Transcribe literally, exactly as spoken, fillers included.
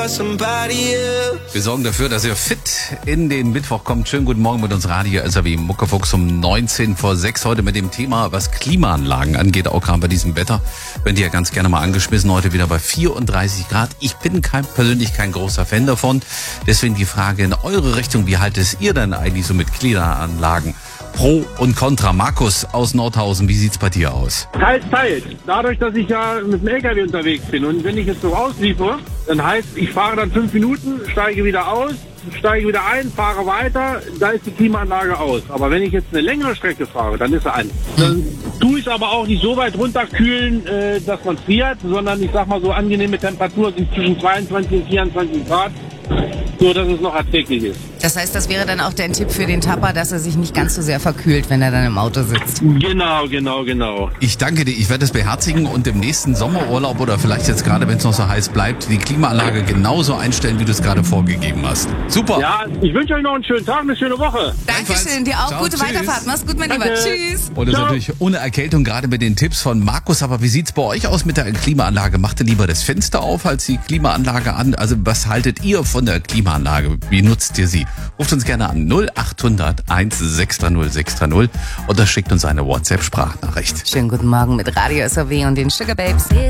Wir sorgen dafür, dass ihr fit in den Mittwoch kommt. Schönen guten Morgen mit uns Radio S R W Muckefuchs um neunzehn vor sechs. Heute mit dem Thema, was Klimaanlagen angeht, auch gerade bei diesem Wetter. Wenn ihr ja ganz gerne mal angeschmissen, heute wieder bei vierunddreißig Grad. Ich bin kein, persönlich kein großer Fan davon. Deswegen die Frage in eure Richtung, wie haltet ihr denn eigentlich so mit Klimaanlagen? Pro und Contra. Markus aus Nordhausen, wie sieht's bei dir aus? Teils, teils. Dadurch, dass ich ja mit dem L K W unterwegs bin und wenn ich jetzt so ausliefere, dann heißt, ich fahre dann fünf Minuten, steige wieder aus, steige wieder ein, fahre weiter, da ist die Klimaanlage aus. Aber wenn ich jetzt eine längere Strecke fahre, dann ist sie an. Dann tue ich es aber auch nicht so weit runterkühlen, äh, dass man friert, sondern ich sag mal so angenehme Temperatur sind zwischen zweiundzwanzig und vierundzwanzig Grad, so dass es noch erträglich ist. Das heißt, das wäre dann auch der Tipp für den Tapper, dass er sich nicht ganz so sehr verkühlt, wenn er dann im Auto sitzt. Genau, genau, genau. Ich danke dir. Ich werde es beherzigen und im nächsten Sommerurlaub oder vielleicht jetzt gerade, wenn es noch so heiß bleibt, die Klimaanlage genauso einstellen, wie du es gerade vorgegeben hast. Super. Ja, ich wünsche euch noch einen schönen Tag, eine schöne Woche. Dankeschön, dir auch. Ciao, gute tschüss. Weiterfahrt. Mach's gut, mein Danke. Lieber. Tschüss. Und das ist Ciao. natürlich ohne Erkältung, gerade mit den Tipps von Markus. Aber wie sieht's bei euch aus mit der Klimaanlage? Macht ihr lieber das Fenster auf als die Klimaanlage an? Also was haltet ihr von der Klimaanlage? Wie nutzt ihr sie? Ruft uns gerne an null acht hundert eins sechs drei null sechs drei null oder schickt uns eine WhatsApp-Sprachnachricht. Schönen guten Morgen mit Radio S R W und den Sugar Babes.